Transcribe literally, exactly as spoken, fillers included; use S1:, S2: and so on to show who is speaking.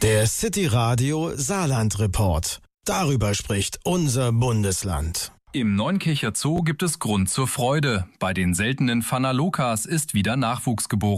S1: Der City Radio Saarland Report. Darüber spricht unser Bundesland.
S2: Im Neunkircher Zoo gibt es Grund zur Freude. Bei den seltenen Phanerokas ist wieder Nachwuchs geboren.